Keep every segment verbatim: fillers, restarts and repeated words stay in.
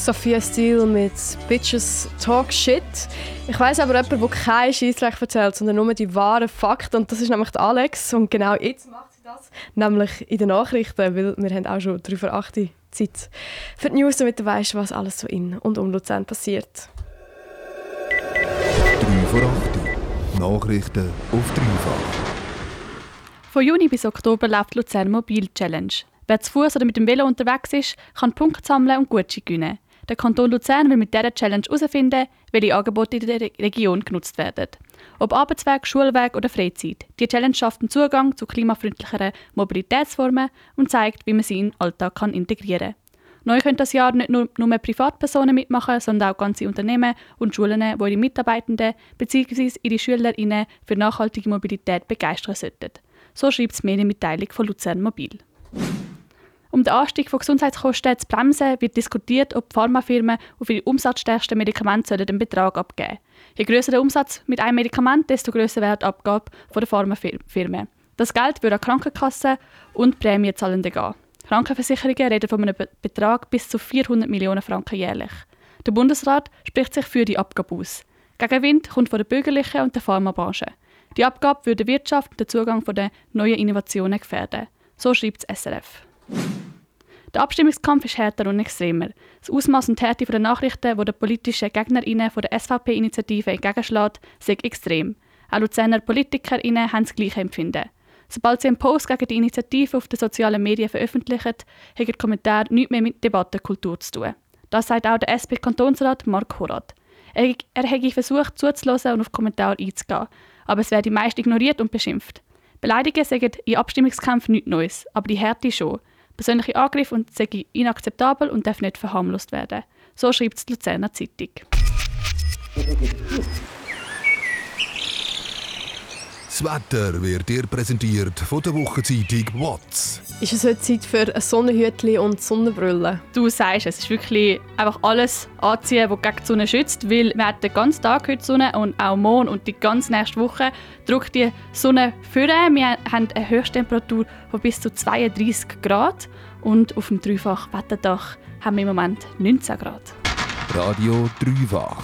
Sophia Steele mit «Bitches Talk Shit». Ich weiss aber jemanden, der kein Scheissdreck erzählt, sondern nur die wahren Fakten. Und das ist nämlich Alex. Und genau jetzt macht sie das. Nämlich in den Nachrichten, weil wir haben auch schon drei vor acht Zeit für die News, damit du weisst, was alles so in und um Luzern passiert. drei vor acht. Nachrichten auf dreifach. Von Juni bis Oktober läuft die Luzern Mobil Challenge. Wer zu Fuß oder mit dem Velo unterwegs ist, kann Punkte sammeln und Gutscheine gewinnen. Der Kanton Luzern will mit dieser Challenge herausfinden, welche Angebote in der Re- Region genutzt werden. Ob Arbeitsweg, Schulweg oder Freizeit. Die Challenge schafft einen Zugang zu klimafreundlicheren Mobilitätsformen und zeigt, wie man sie in den Alltag kann integrieren kann. Neu können das Jahr nicht nur, nur Privatpersonen mitmachen, sondern auch ganze Unternehmen und Schulen, die ihre Mitarbeitenden bzw. ihre SchülerInnen für nachhaltige Mobilität begeistern sollten. So schreibt die Medienmitteilung von Luzern Mobil. Um den Anstieg von Gesundheitskosten zu bremsen, wird diskutiert, ob Pharmafirmen auf ihre umsatzstärksten Medikamente den Betrag abgeben sollen. Je grösser der Umsatz mit einem Medikament, desto grösser wird die Abgabe der Pharmafirmen. Das Geld würde an Krankenkassen und Prämiezahlende gehen. Krankenversicherungen reden von einem Betrag bis zu vierhundert Millionen Franken jährlich. Der Bundesrat spricht sich für die Abgabe aus. Gegenwind kommt von der bürgerlichen und der Pharmabranche. Die Abgabe würde die Wirtschaft und den Zugang zu den neuen Innovationen gefährden. So schreibt das S R F. Der Abstimmungskampf ist härter und extremer. Das Ausmaß und die Härte der Nachrichten, die den politischen GegnerInnen von der S V P-Initiative entgegenschlägt, sind extrem. Auch Luzerner PolitikerInnen haben das gleiche Empfinden. Sobald sie einen Post gegen die Initiative auf den sozialen Medien veröffentlichen, hat der Kommentar nichts mehr mit Debattenkultur zu tun. Das sagt auch der S P-Kantonsrat Marc Horath. Er, er hätte versucht, zuzuhören und auf Kommentare einzugehen, aber es werde meist ignoriert und beschimpft. Beleidigungen sagen in Abstimmungskämpfen nichts Neues, aber die Härte schon. Persönliche Angriffe und sind inakzeptabel und dürfen nicht verharmlost werden. So schreibt die Luzerner Zeitung. Das Wetter wird dir präsentiert von der Wochenzeitung «Watts». Ist es heute Zeit für ein Sonnenhütchen und Sonnenbrille? Du sagst es, es ist wirklich einfach alles anziehen, das gegen die Sonne schützt, weil wir haben den ganzen Tag heute Sonne und auch morgen und die ganze nächste Woche drückt die Sonne vorne. Wir haben eine Höchsttemperatur von bis zu zweiunddreissig Grad und auf dem Dreifach-Wetterdach haben wir im Moment neunzehn Grad. Radio Dreifach.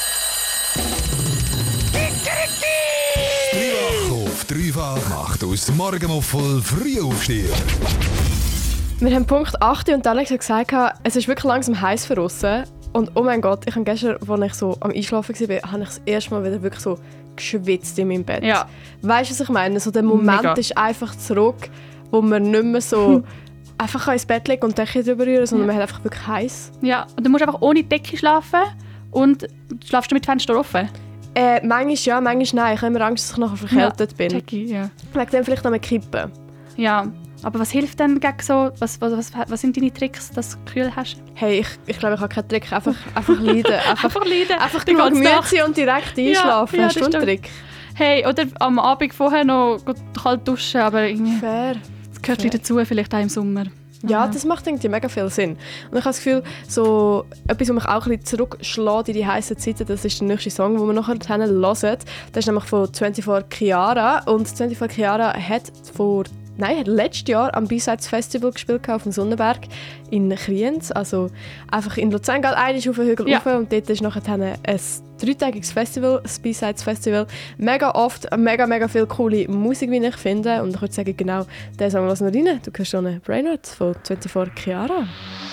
Dreifach auf Dreifach macht aus Morgenmuffel Frühaufsteher. Wir haben Punkt acht und Alex hat gesagt, es ist wirklich langsam heiß für draussen. Und oh mein Gott, ich habe gestern, als ich so am Einschlafen war, habe ich das erste Mal wieder wirklich so geschwitzt in meinem Bett. Ja. Weißt du, was ich meine? So der Moment Mega. ist einfach zurück, wo man nicht mehr so einfach ins Bett legen und die Decke drüber rühren, sondern Ja. man hat einfach wirklich heiß. Ja, und du musst einfach ohne Decke schlafen und schlafst du mit Fenster offen. Äh, manchmal ja, manchmal nein. Ich habe immer Angst, dass ich nachher verkältet ja. bin. Jackie, ja. Wegen dem vielleicht noch mal kippen. Ja, aber was hilft denn gegen so? Was, was, was, was sind deine Tricks, dass du kühl hast? Hey, ich, ich glaube, ich habe keinen Trick. Einfach, einfach leiden. Einfach, Einfach leiden. einfach Die genug ganze müde Nacht. sein und direkt einschlafen. Ja, ja, Hast du das einen stimmt. Trick? Hey, oder am Abend vorher noch gut kalt duschen, aber irgendwie, Fair. das gehört wieder dazu, vielleicht auch im Sommer. Ja, das macht irgendwie mega viel Sinn. Und ich habe das Gefühl, so etwas, was mich auch ein bisschen zurückschlägt in die heißen Zeiten, das ist der nächste Song, den wir nachher hören. Das ist nämlich von vierundzwanzig Chiara. Und vierundzwanzig Chiara hat vor Nein, er hat letztes Jahr am B-Sides Festival gespielt auf dem Sonnenberg in Kriens. Also einfach in Luzern geht einiges auf den Hügel Ja. rauf und dort ist nachher ein dreitägiges Festival, das B-Sides Festival. Mega oft, mega, mega viel coole Musik, wie ich finde. Und ich würde sagen, genau, den Song lassen wir rein. Du hörst schon einen Brainrot von vierundzwanzig Chiara.